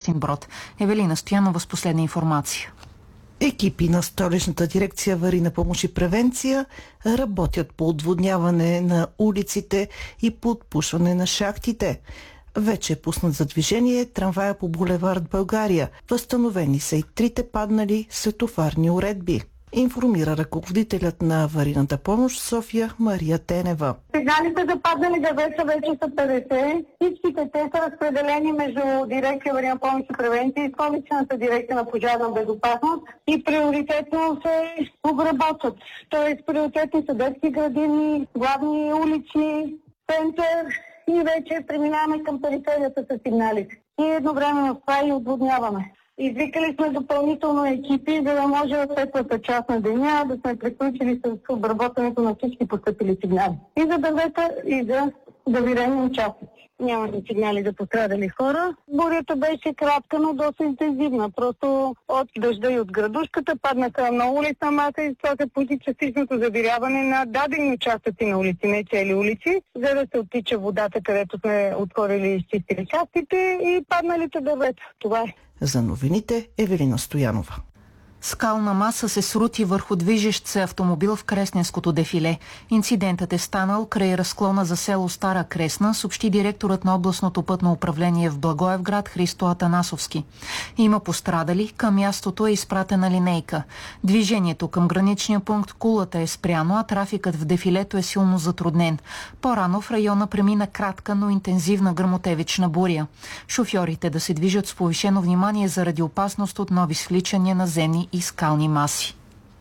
Брод. Евелина Стоянова с последна информация. Екипи на Столичната дирекция аварийна помощ и превенция работят по отводняване на улиците и по отпушване на шахтите. Вече е пуснат за движение трамвая по булевард България. Възстановени са и 3 паднали светофарни уредби. Информира ръководителят на аварийната помощ в София Мария Тенева. Сигналите за паднали дървета вече са 50. Всичките те са разпределени между дирекция аварийна помощ и превенция и Столичната дирекция на пожарна безопасност и приоритетно се обработват. Тоест приоритетни са детски градини, главни улици, център и вече преминаваме към периферията с сигналите. И едновременно с това и отводняваме. Извикали сме допълнително екипи, за да може в светлата част на деня да сме приключили с обработването на всички постъпили сигнали. И за дървета, и за завирени участъци. Нямаше сигнали за пострадали хора. Бурята беше кратка, но доста интензивна. Просто от дъжда и от градушката паднаха на улица маса и това се пути частичното завиряване на дадени участъци на улици, не цели улици, за да се оттича водата, където сме отворили и изчистили частите и падналите дървета. Това е. За новините Евелина Стоянова. Скална маса се срути върху движещ се автомобил в Кресненското дефиле. Инцидентът е станал край разклона за село Стара Кресна, съобщи директорът на областното пътно управление в Благоевград Христо Атанасовски. Има пострадали, към мястото е изпратена линейка. Движението към граничния пункт Кулата е спряно, а трафикът в дефилето е силно затруднен. По-рано в района премина кратка, но интензивна гръмотевична буря. Шофьорите да се движат с повишено внимание заради опасност от нови свличания на земни и скални маси.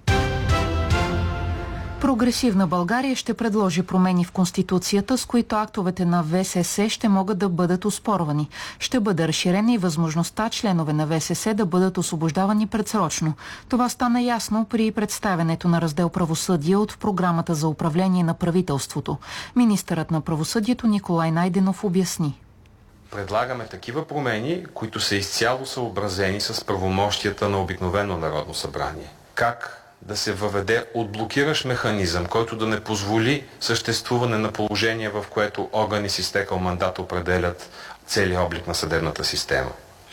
Прогресивна България ще предложи промени в Конституцията, с които актовете на ВСС ще могат да бъдат оспорвани. Ще бъде разширена и възможността членове на ВСС да бъдат освобождавани предсрочно. Това стана ясно при представянето на раздел правосъдие от програмата за управление на правителството. Министърът на правосъдието Николай Найденов обясни. Предлагаме такива промени, които са изцяло съобразени с правомощията на обикновено Народно събрание. Как да се въведе отблокиращ механизъм, който да не позволи съществуване на положение, в което органи с изтекал мандат определят целия облик на съдебната система.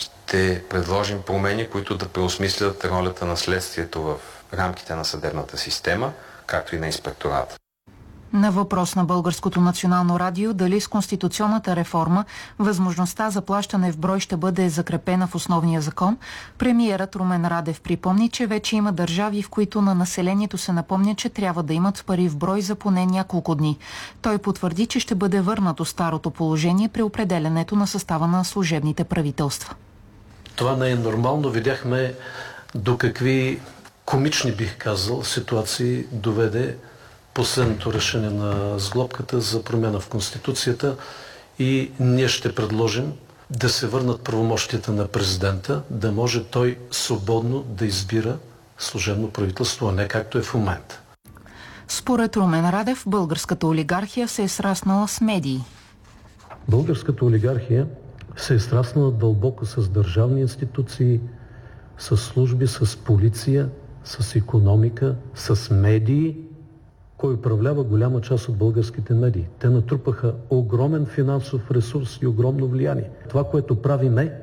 Ще предложим промени, които да преосмислят ролята на следствието в рамките на съдебната система, както и на инспектората. На въпрос на Българското национално радио дали с конституционната реформа възможността за плащане в брой ще бъде закрепена в основния закон, премиерът Румен Радев припомни, че вече има държави, в които на населението се напомня, че трябва да имат пари в брой за поне няколко дни. Той потвърди, че ще бъде върнато старото положение при определянето на състава на служебните правителства. Това не е нормално. Видяхме до какви комични, бих казал, ситуации доведе последното решение на сглобката за промяна в Конституцията и ние ще предложим да се върнат правомощията на президента, да може той свободно да избира служебно правителство, а не както е в момента. Според Румен Радев, българската олигархия се е сраснала с медии. Българската олигархия се е сраснала дълбоко с държавни институции, с служби, с полиция, с икономика, с медии. Кой управлява голяма част от българските медии? Те натрупаха огромен финансов ресурс и огромно влияние. Това, което правим е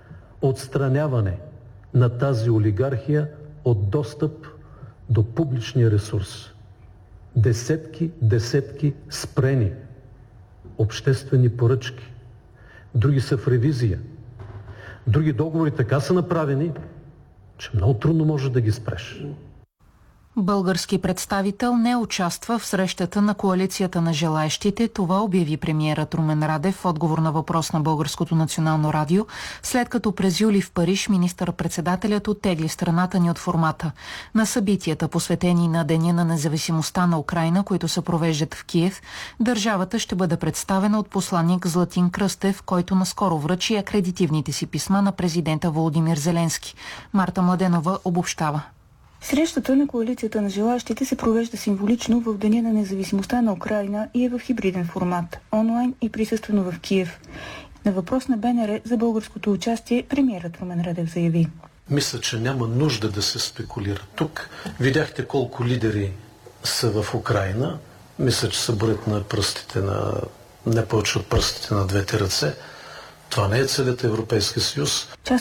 отстраняване на тази олигархия от достъп до публичния ресурс. Десетки спрени обществени поръчки. Други са в ревизия. Други договори така са направени, че много трудно може да ги спреш. Български представител не участва в срещата на коалицията на желаещите. Това обяви премиерът Румен Радев в отговор на въпрос на Българското национално радио, след като през юли в Париж министър-председателят оттегли страната ни от формата. На събитията, посветени на Деня на независимостта на Украйна, които се провеждат в Киев, държавата ще бъде представена от посланик Златин Кръстев, който наскоро връчи акредитивните си писма на президента Володимир Зеленски. Марта Младенова обобщава. Срещата на коалицията на желащите се провежда символично в Деня на независимостта на Украйна и е в хибриден формат, онлайн и присъствено в Киев. На въпрос на БНР за българското участие премиерът Румен Радев заяви: Мисля, че няма нужда да се спекулира тук. Видяхте колко лидери са в Украйна. Мисля, че са броят на пръстите не повече от пръстите на двете ръце. Това не е целият Европейски съюз. Част